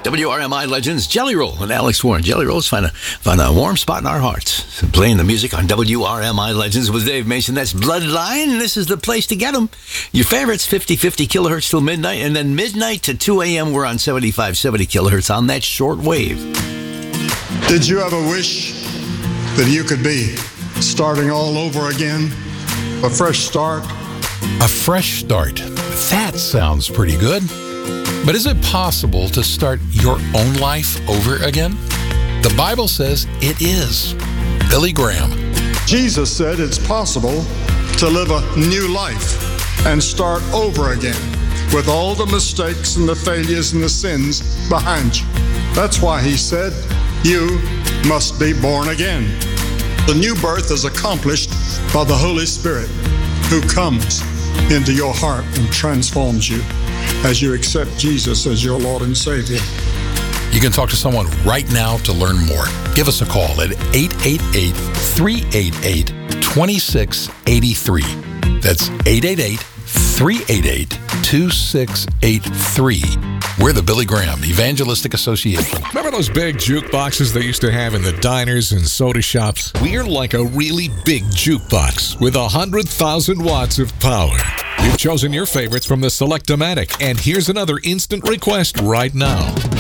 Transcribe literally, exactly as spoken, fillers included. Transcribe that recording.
W R M I Legends, Jelly Roll and Alex Warren. Jelly Rolls find a, find a warm spot in our hearts. So playing the music on W R M I Legends with Dave Mason. That's Bloodline, and this is the place to get them. Your favorites, fifty fifty kilohertz till midnight, and then midnight to two a.m. we're on seventy-five seventy kilohertz on that short wave. Did you ever wish that you could be starting all over again? A fresh start? A fresh start. That sounds pretty good. But is it possible to start your own life over again? The Bible says it is. Billy Graham. Jesus said it's possible to live a new life and start over again with all the mistakes and the failures and the sins behind you. That's why he said, you must be born again. The new birth is accomplished by the Holy Spirit who comes into your heart and transforms you as you accept Jesus as your Lord and Savior. You can talk to someone right now to learn more. Give us a call at eight eight eight, three eight eight, two six eight three. That's eight eight eight, three eight eight, two six eight three. We're the Billy Graham Evangelistic Association. Remember those big jukeboxes they used to have in the diners and soda shops? We're like a really big jukebox with one hundred thousand watts of power. You've chosen your favorites from the Select-O-Matic, and here's another instant request right now.